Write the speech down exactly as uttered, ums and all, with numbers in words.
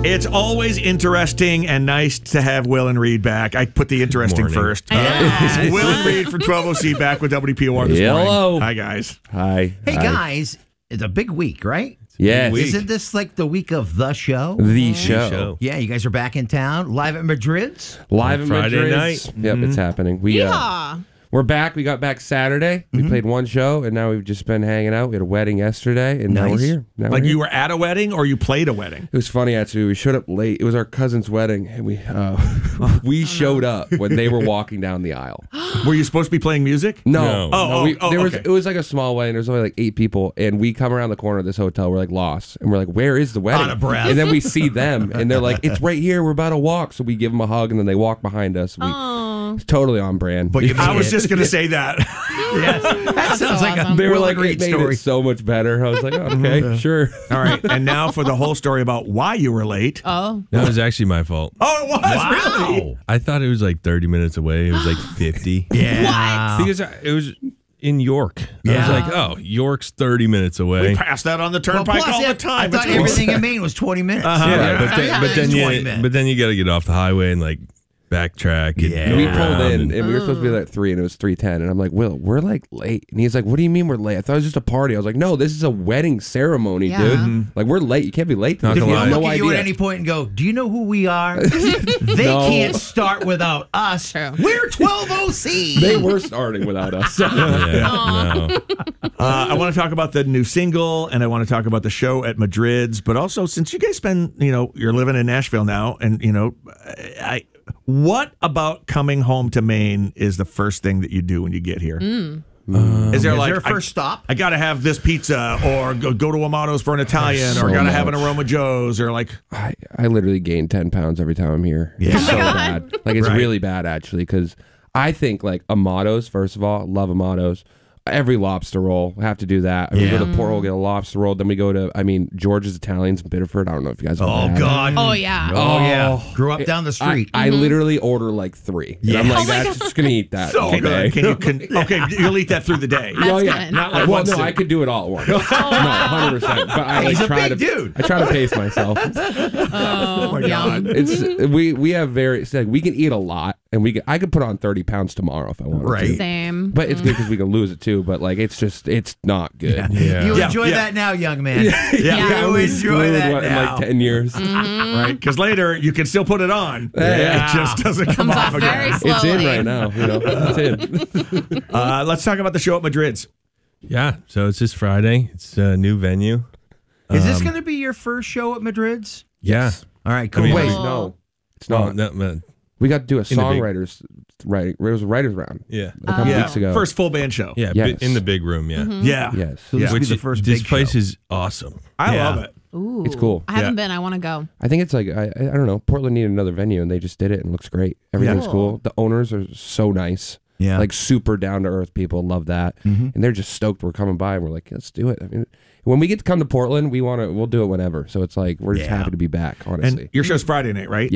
It's always interesting and nice to have Will and Reed back. I put the interesting Morning. first. Uh, Will and Reed from twelve oh C back with W P O R this morning. Hello. Hi, guys. Hi. Hey, Hi. guys, it's a big week, right? Yes. week. Isn't this like the week of the show? The show. show. Yeah, you guys are back in town, live at Madrid's. Live in Friday Madrid. night. Yep, it's happening. We, uh, Yeah. we're back. We got back Saturday. We played one show, and now we've just been hanging out. We had a wedding yesterday, and now Nice. we're here. Now Like we're you here. were at a wedding or you played a wedding? It was funny, actually. We showed up late. It was our cousin's wedding, and we uh, we showed up when they were walking down the aisle. Were you supposed to be playing music? No. No. Oh, no, oh, we, oh, there was okay. It was like a small wedding. There was only like eight people, and we come around the corner of this hotel. We're like lost, and we're like, "Where is the wedding?" Out of breath. And then we see them, and they're like, "It's right here. We're about to walk." So we give them a hug, and then they walk behind us. We, it's totally on brand. But you I made was it. just going to say that. Yes. That sounds so like awesome. a they were Will like, and Reed it made story. it so much better. I was like, oh, okay, sure. All right. And now for the whole story about why you were late. Oh. That was actually my fault. Oh, it was really? I thought it was like thirty minutes away. It was like fifty. Yeah. Because I, it was in York. I Yeah. was like, oh, York's thirty minutes away. We pass that on the Well, turnpike plus, all yeah, the time. I thought It's cool. everything in Maine was twenty minutes. Uh-huh. yeah, but Yeah, then, but then it's you, twenty minutes. but then you got to get off the highway and like backtrack. And Yeah. go We around pulled in, and- and we were supposed to be there at three, and it was three ten. And I'm like, Will, we're like late. And he's like, what do you mean we're late? I thought it was just a party. I was like, no, this is a wedding ceremony, Yeah. dude. Mhm. Like, we're late. You can't be late. to Not this. Did gonna You we have lie. look no at you idea. at any point and go, do you know who we are? They No. can't start without us. True. We're twelve oh C. They were starting without us. Yeah, no. Uh, I want to talk about the new single, and I want to talk about the show at Madrid's. But also, since you guys spend, you know, you're living in Nashville now, and you know, I, what about coming home to Maine is the first thing that you do when you get here? Is there Is like there a first I, stop? I got to have this pizza, or go, go to Amato's for an Italian, so or got to have an much. Aroma Joe's, or like I, I literally gain ten pounds every time I'm here. Yeah. It's so bad. Like, it's Right. really bad, actually, because I think, like, Amato's, first of all, love Amato's. Every lobster roll, have to do that. I mean, Yeah. we go to Port Roll, get a lobster roll. Then we go to, I mean, George's Italians in Biddeford. I don't know if you guys have Oh, had it. God. Oh, yeah. Oh, yeah. Oh. Grew up down the I, street. I literally order like three. And I'm Yeah. like, Oh my that's just going to eat that So all can, day. can you can okay, you'll eat that through the day. That's oh, yeah. good. Not like well, one no, sip. I could do it all at once. No, one hundred percent. But I like, He's a try big to, dude. I try to pace myself. Oh, my yum. God. It's we we have very it's like we can eat a lot, and we can, I could put on thirty pounds tomorrow if I wanted Right. to. Same. But it's good because we can lose it too. But like it's just it's not good. Yeah. Yeah. You Yeah, enjoy yeah. that now, young man. Yeah. Yeah. You We enjoy screwed, that what, in now. like ten years. Right? Because later you can still put it on. Yeah. It just doesn't come Comes off off very again. slowly. It's in right now. You know, it's in. Uh, let's talk about the show at Madrid's. Yeah, so it's this Friday. It's a new venue. Is Um, this going to be your first show at Madrid's? Yeah. All right, cool. I mean, Wait, Cool. no, it's Well, not. no, man, We got to do a the big- songwriters writing. It was a writers round yeah. a couple Yeah, weeks ago. first full band show. Yeah, Yes. bi- in the big room, yeah. Yeah. yes, So this Yeah. will be Which the first this big place show. is awesome. I Yeah. love it. Ooh. It's cool. I haven't Yeah. been. I want to go. I think it's like I, I don't know. Portland needed another venue, and they just did it, and it looks great. Everything's Yeah. cool. The owners are so nice. Yeah. Like super down to earth people. Love that, and they're just stoked we're coming by. And we're like, let's do it. I mean, when we get to come to Portland, we want to. We'll do it whenever. So it's like we're just Yeah. happy to be back. Honestly. And your show's Friday night, right?